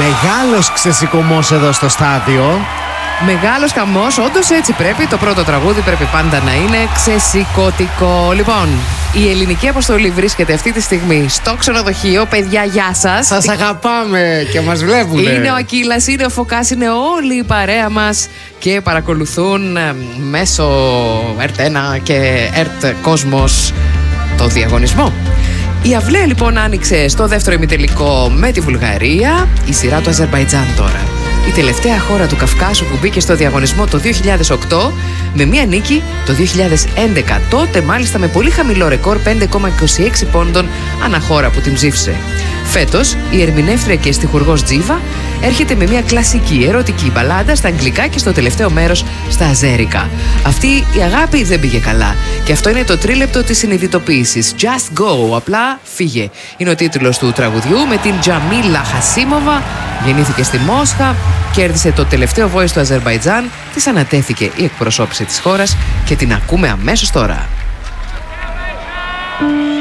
Μεγάλος ξεσηκωμός εδώ στο στάδιο. Μεγάλος χαμός, όντως έτσι πρέπει. Το πρώτο τραγούδι πρέπει πάντα να είναι ξεσηκωτικό. Λοιπόν, η ελληνική αποστολή βρίσκεται αυτή τη στιγμή στο ξενοδοχείο. Παιδιά, γεια σας. Σας αγαπάμε και μας βλέπουν. Είναι ο Ακύλας, είναι ο Φωκάς, είναι όλη η παρέα μας και παρακολουθούν μέσω ΕΡΤ1 και ΕΡΤ Κόσμος το διαγωνισμό. Η αυλαία λοιπόν άνοιξε στο δεύτερο ημιτελικό με τη Βουλγαρία, η σειρά του Αζερμπαϊτζάν τώρα. Η τελευταία χώρα του Καυκάσου που μπήκε στο διαγωνισμό το 2008 με μία νίκη το 2011. Τότε μάλιστα με πολύ χαμηλό ρεκόρ 5,26 πόντων αναχώρα που την ψήφισε. Φέτος η ερμηνεύτρια και στιχουργός Τζίβα έρχεται με μια κλασική ερωτική μπαλάντα στα αγγλικά και στο τελευταίο μέρος στα αζέρικα. Αυτή η αγάπη δεν πήγε καλά και αυτό είναι το τρίλεπτο της συνειδητοποίησης. Just go, απλά φύγε. Είναι ο τίτλος του τραγουδιού με την Τζαμίλα Χασίμοβα. Γεννήθηκε στη Μόσχα, κέρδισε το τελευταίο Voice του Αζερμπαϊτζάν, της ανατέθηκε η εκπροσώπηση της χώρας και την ακούμε αμέσως τώρα.